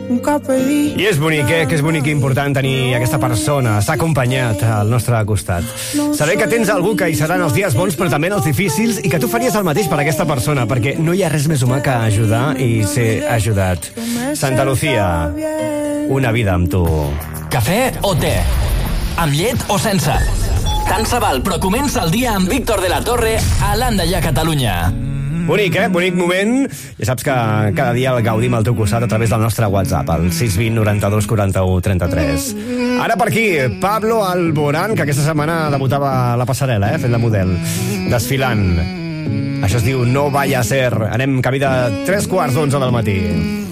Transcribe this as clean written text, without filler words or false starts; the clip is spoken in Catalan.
nunca pedí. I és bonic, que és bonic i important tenir aquesta persona, estar acompanyat al nostre costat. Saber que tens algú que hi seran els dies bons però també en els difícils i que tu faries el mateix per aquesta persona, perquè no hi ha res més humà que ajudar i ser ajudat. Santa Lucía, una vida amb tu. Cafè o te? Amb llet o sense? Tant se val, però comença el dia amb Víctor de la Torre a l'Anda Catalunya. Bonic, bonic moment. Ja saps que cada dia el gaudim al teu costat a través del nostre WhatsApp, el 620 92 41 33. Ara per aquí, Pablo Alborán, que aquesta setmana debutava a la passarel·la, fent de model, desfilant. Això es diu No Vaya a Ser. Anem camí de 3:15 del matí.